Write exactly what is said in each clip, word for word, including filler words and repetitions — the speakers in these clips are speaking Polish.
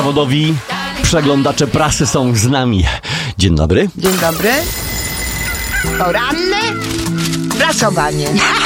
Zawodowi przeglądacze prasy są z nami. Dzień dobry. Dzień dobry. Poranne prasowanie.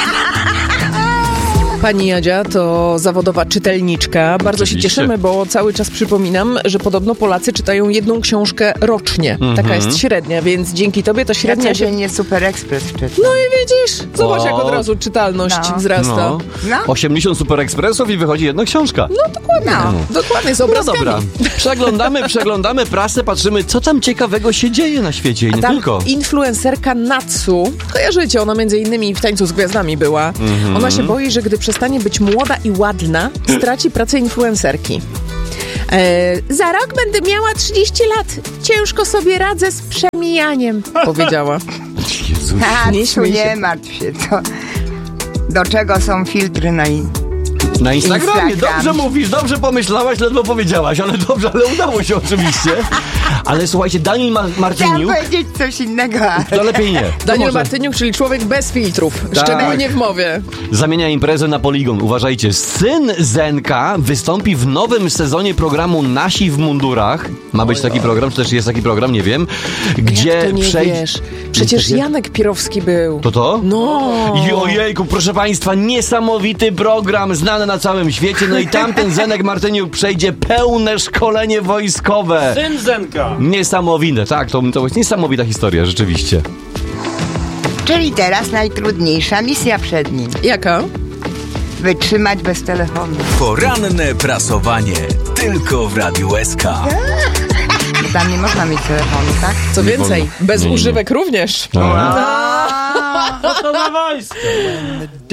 Pani Jadzia to zawodowa czytelniczka. Bardzo Oczywiście. się cieszymy, bo cały czas przypominam, że podobno Polacy czytają jedną książkę rocznie. Mm-hmm. Taka jest średnia, więc dzięki tobie to średnia Ja się... nie Super Express czytam. No i widzisz, zobacz O. jak od razu czytalność No. wzrasta. No. No. osiemdziesiąt Super Expressów i wychodzi jedna książka. No dokładnie, No. dokładnie, z No obrazkami. dobra. Przeglądamy, przeglądamy prasę, patrzymy, co tam ciekawego się dzieje na świecie i nie Tam tylko. influencerka Natsu, kojarzycie, ona między innymi w Tańcu z Gwiazdami była. Mhm. Ona się boi, że gdy przestanie być młoda i ładna, straci pracę influencerki. E, za rok będę miała trzydzieści lat. Ciężko sobie radzę z przemijaniem, powiedziała. Jezus. A, Nie tu śmiej się. nie martw się, to do czego są filtry na in... Na Instagramie. Instagram. Dobrze mówisz, dobrze pomyślałaś, ledwo powiedziałaś, ale dobrze, ale udało się oczywiście. Ale słuchajcie, Daniel Mar- Chciałam Martyniuk, powiedzieć coś innego, ale... to lepiej nie. To Daniel może. Martyniuk, czyli człowiek bez filtrów, Tak. szczególnie w mowie. Zamienia imprezę na poligon. Uważajcie, syn Zenka wystąpi w nowym sezonie programu Nasi w mundurach. Ma być taki program, czy też jest taki program, nie wiem. Gdzie Jak to nie przejdzie- wiesz? Przecież Nie Janek Pirowski był. To to? No. I ojejku, proszę państwa, niesamowity program, znany na całym świecie. No i tamten Zenek Martyniuk przejdzie pełne szkolenie wojskowe. Syn Zenka. Niesamowite, tak, to, to jest niesamowita historia, rzeczywiście. Czyli teraz najtrudniejsza misja przed nim. Jaka? Wytrzymać bez telefonu. Poranne prasowanie. Tylko w Radiu S K. Bo tam nie można mieć telefonu, tak? Co Nie więcej, wolno. bez Nie, nie, nie. używek również. Aha. To na wojsko.